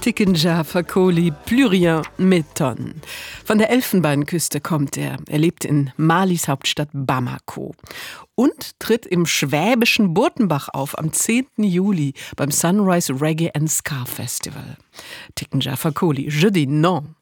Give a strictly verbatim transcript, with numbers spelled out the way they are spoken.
Tikenja Fakoly, plus rien m'étonne. Von der Elfenbeinküste kommt er. Er lebt in Malis Hauptstadt Bamako und tritt im schwäbischen Burtenbach auf am zehnten Juli beim Sunrise Reggae and Ska Festival. Tikenja Fakoly, je dis non.